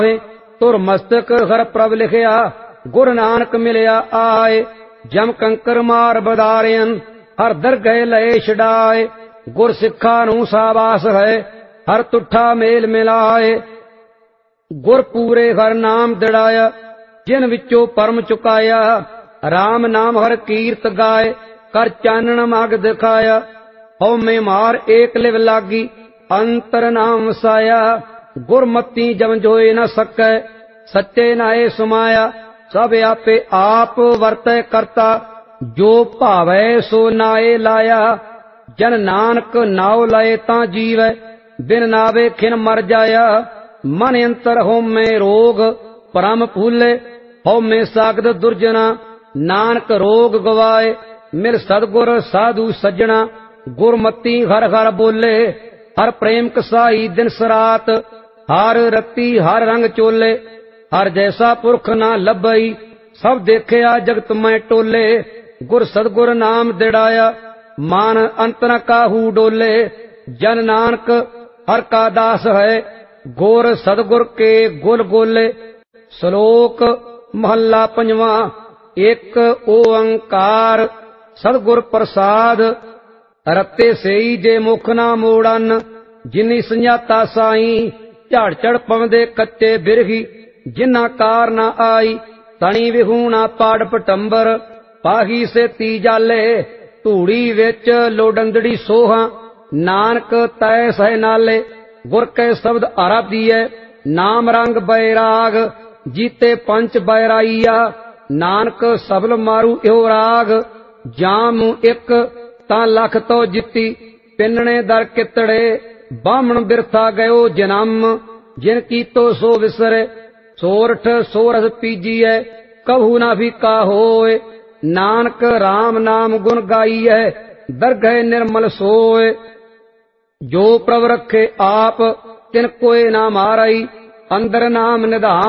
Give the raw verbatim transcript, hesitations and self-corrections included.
तुर मस्तक हर प्रभ लिखिया गुर नानक मिलिया आए। जम कंकर मार बदारियन हर दरगह लए छड़ाए। गुर सिखा नू साबास है हर तुठा मेल मिलाए। गुर पूरे हर नाम दड़ाया जिन विचों परम चुकाया। राम नाम हर कीर्त गाए कर चानन माग दिखाया। हौ में मार एक लिव लागी अंतर नाम वसाया। गुरमती जम जोए न सकै सच्चे नाए समाया। सब आपे आप वर्तै करता जो भावै सो नाए लाया। जन नानक नाव लए तां जीवै बिन नावे खिन मर जाया। मन अंतर होमे रोग परम फूले होमे सागद दुर्जना। नानक रोग गवाए मिल सदगुर साधु सज्जना। गुरमती हर हर बोले हर प्रेम कसाई दिन सरात। हर रत्ती हर रंग चोले हर जैसा पुरख ना लभई। सब देखिया जगत में टोले गुर सदगुर नाम दिड़ाया। मान अंतर काहू डोले जन नानक हर का दास है। गोर सदगुर के गुल गोले। श्लोक महला पंजवा। एक ओंकार सदगुर प्रसाद रत्ते सेई जे मुख ना मोड़न। जिनी संजाता साई झाड़ चढ़ पवंदे कच्चे बिरही जिन्ना कार ना आई। तनी विहूणा पाड़ पटंबर पाही से ती जाले। धूड़ी विच लोडंदड़ी सोहा नानक तै सह नाले। गुर के शब्द आराधिए नाम रंग बैराग। जीते पंच बैराइया नानक सबल मारू इहो राग। जाम एक तां लख तो जिती पिन्ने दर कितड़े। बामण बिरथा गयो जन्म जिन कीतो सो विसरे। सोरठ सोरस पीजीए कभू ना भी का होए। नानक राम नाम गुण गाइए दरगह निर्मल सोए। जो प्रभ रखे आप तिन कोय ना मारई अंदर नाम निधान।